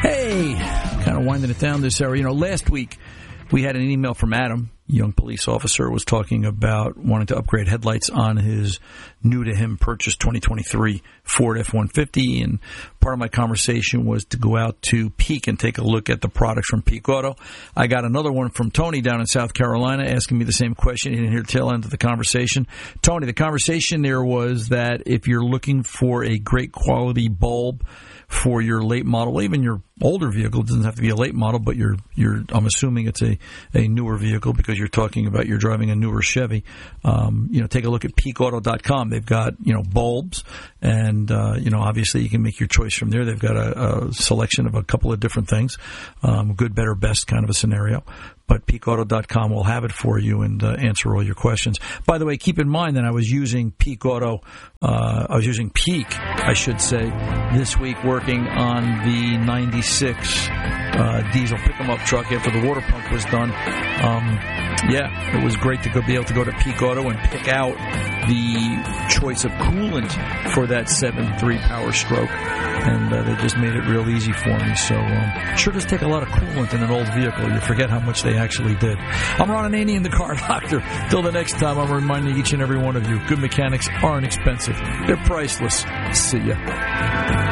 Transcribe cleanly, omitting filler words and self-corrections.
Hey, kind of winding it down this hour. Last week we had an email from Adam, young police officer, was talking about wanting to upgrade headlights on his new-to-him purchased 2023 Ford F-150, and part of my conversation was to go out to Peak and take a look at the products from Peak Auto. I got another one from Tony down in South Carolina asking me the same question. He didn't hear the tail end of the conversation. Tony, the conversation there was that if you're looking for a great quality bulb for your late model, even your older vehicle, it doesn't have to be a late model, but I'm assuming it's a newer vehicle because you're talking about you're driving a newer Chevy. Take a look at peakauto.com. They've got, bulbs, and, obviously you can make your choice from there. They've got a selection of a couple of different things, good, better, best kind of a scenario. But peakauto.com will have it for you and answer all your questions. By the way, keep in mind that I was using Peak, I should say, this week working on the 96 diesel pick-em-up truck after the water pump was done. It was great to be able to go to Peak Auto and pick out the choice of coolant for that 7.3 Power Stroke. And they just made it real easy for me. So sure does take a lot of coolant in an old vehicle. You forget how much they actually did. I'm Ron Ananian, the Car Doctor. Till the next time, I'm reminding each and every one of you, good mechanics aren't expensive. They're priceless. See ya.